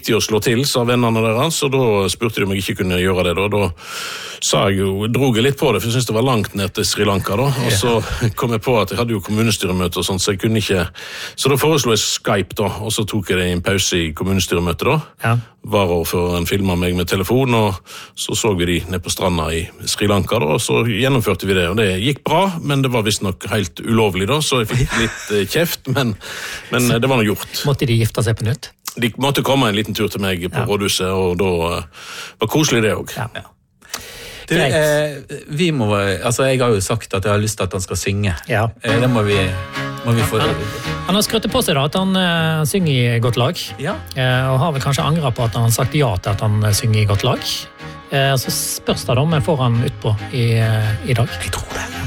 å slå til, sa vennene deres, og da spurte de om jeg ikke kunne gjøre det. Da sa jeg jo, drog jeg litt på det, for jeg syntes det var langt ned til Sri Lanka. Da. Og så kom jeg på at jeg hadde jo kommunestyremøte og sånt, så jeg kunne ikke... Så da foreslo jeg Skype, da, og så tok jeg det i en pause i kommunestyremøtet. Da. Ja. Varaordføreren filmet meg med telefon, og så vi de ned på stranda i Sri Lanka, da, og så gjennomførte vi det. Og det gikk bra, men det var visst nok helt ulovlig, da, så jeg fikk litt kjeft, men det var noe gjort. Måtte de gifte seg på nytt? De måtte komme en liten tur til meg på rådhuset, og da var koselig det også. Ja. Du, vi må, altså jeg har jo sagt at jeg har lyst til at han skal synge. Ja. Det må vi få... Han har skrøttet på seg da, at han synger i godt lag. Ja. Og har vel kanskje angret på at han har sagt ja til at han synger i godt lag. Så spørs det da om jeg får han utpå i dag. Jeg tror det.